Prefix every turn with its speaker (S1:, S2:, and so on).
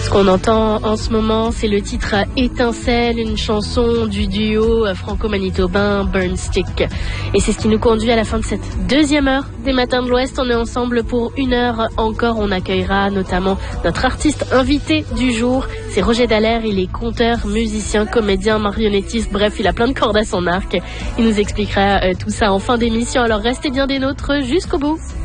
S1: Ce qu'on entend en ce moment, c'est le titre Étincelle, une chanson du duo franco-manitobain Burn Stick. Et c'est ce qui nous conduit à la fin de cette deuxième heure des Matins de l'Ouest. On est ensemble pour une heure encore. On accueillera notamment notre artiste invité du jour. C'est Roger Dallaire. Il est conteur, musicien, comédien, marionnettiste. Bref, il a plein de cordes à son arc. Il nous expliquera tout ça en fin d'émission. Alors restez bien des nôtres jusqu'au bout.